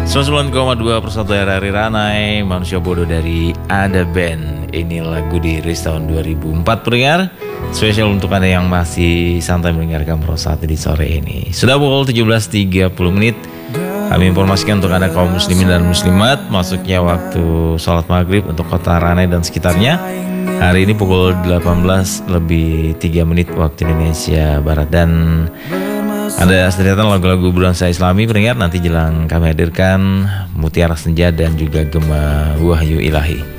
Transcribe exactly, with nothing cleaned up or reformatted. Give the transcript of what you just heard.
seratus sembilan koma dua per satu R R I Ranai, Manusia Bodoh dari Ada Band. Ini lagu dirilis tahun dua ribu empat pendengar. Spesial untuk Anda yang masih santai mendengarkan Prosati di sore ini. Sudah pukul tujuh belas tiga puluh menit. Kami informasikan untuk Anda kaum muslimin dan muslimat, masuknya waktu sholat maghrib untuk kota Ranai dan sekitarnya. Hari ini pukul delapan belas lebih tiga menit waktu Indonesia Barat. Dan ada sederetan lagu-lagu bernuansa Islami pendengar, nanti jelang kami hadirkan Mutiara Senja dan juga Gema Wahyu Ilahi.